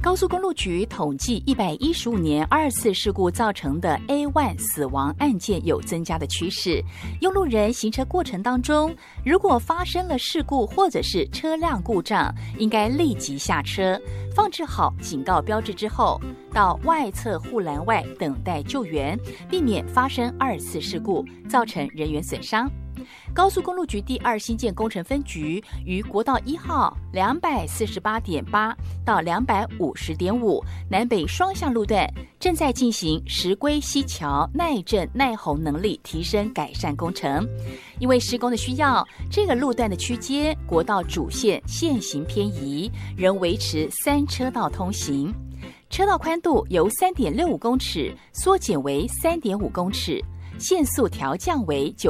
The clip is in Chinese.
高速公路局统计115年2次事故造成的 A1 死亡案件有增加的趋势。用路人行车过程当中，如果发生了事故或者是车辆故障，应该立即下车，放置好警告标志之后，到外侧护栏外等待救援，避免发生2次事故，造成人员损伤。高速公路局第2新建工程分局于国道1号248.8到250.5南北双向路段正在进行石龟溪桥耐震耐洪能力提升改善工程。因为施工的需要，这个路段的区间国道主线线行偏移，仍维持3车道通行，车道宽度由3.65公尺缩减为3.5公尺，限速调降为